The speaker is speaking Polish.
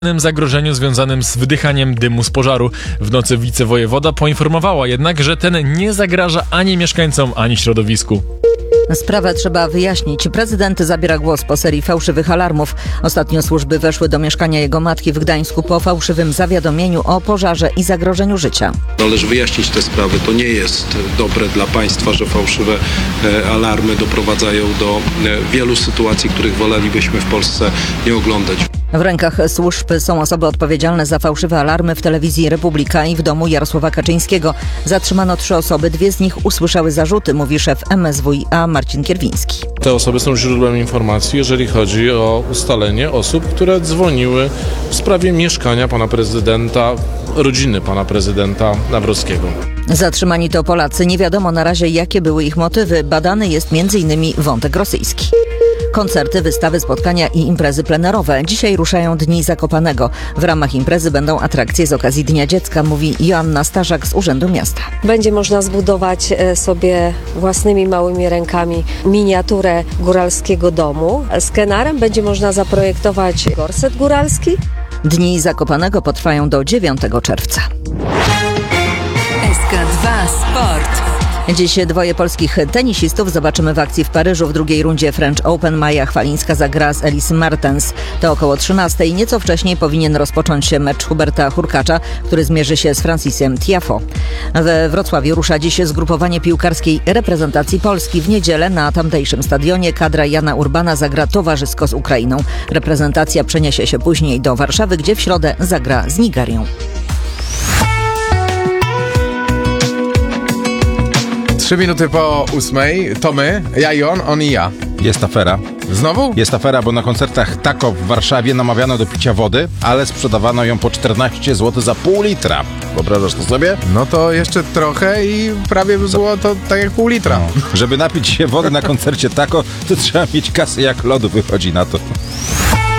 zagrożeniu związanym z wydychaniem dymu z pożaru. W nocy wicewojewoda poinformowała jednak, że ten nie zagraża ani mieszkańcom, ani środowisku. Sprawę trzeba wyjaśnić. Prezydent zabiera głos po serii fałszywych alarmów. Ostatnio służby weszły do mieszkania jego matki w Gdańsku po fałszywym zawiadomieniu o pożarze i zagrożeniu życia. Należy wyjaśnić te sprawy. To nie jest dobre dla państwa, że fałszywe alarmy doprowadzają do wielu sytuacji, których wolelibyśmy w Polsce nie oglądać. W rękach służb są osoby odpowiedzialne za fałszywe alarmy w telewizji Republika i w domu Jarosława Kaczyńskiego. Zatrzymano 3 osoby, 2 z nich usłyszały zarzuty, mówi szef MSWiA Marcin Kierwiński. Te osoby są źródłem informacji, jeżeli chodzi o ustalenie osób, które dzwoniły w sprawie mieszkania pana prezydenta, rodziny pana prezydenta Nawrockiego. Zatrzymani to Polacy. Nie wiadomo na razie, jakie były ich motywy. Badany jest m.in. wątek rosyjski. Koncerty, wystawy, spotkania i imprezy plenerowe. Dzisiaj ruszają Dni Zakopanego. W ramach imprezy będą atrakcje z okazji Dnia Dziecka, mówi Joanna Staszak z Urzędu Miasta. Będzie można zbudować sobie własnymi małymi rękami miniaturę góralskiego domu. Z Kenarem będzie można zaprojektować gorset góralski. Dni Zakopanego potrwają do 9 czerwca. SK2 Sport. Dziś 2 polskich tenisistów zobaczymy w akcji w Paryżu. W drugiej rundzie French Open Maja Chwalińska zagra z Elise Mertens. To około 13:00. Nieco wcześniej powinien rozpocząć się mecz Huberta Hurkacza, który zmierzy się z Francisem Tiafoe. We Wrocławiu rusza dziś zgrupowanie piłkarskiej reprezentacji Polski. W niedzielę na tamtejszym stadionie kadra Jana Urbana zagra towarzysko z Ukrainą. Reprezentacja przeniesie się później do Warszawy, gdzie w środę zagra z Nigerią. 3 minuty po 8:00, to my, ja i on i ja. Jest afera. Znowu? Jest afera, bo na koncertach Tako w Warszawie namawiano do picia wody, ale sprzedawano ją po 14 zł za pół litra. Wyobrażasz to sobie? No to jeszcze trochę i prawie by było to tak jak pół litra. No. Żeby napić się wody na koncercie Tako, to trzeba mieć kasę jak lodu, wychodzi na to.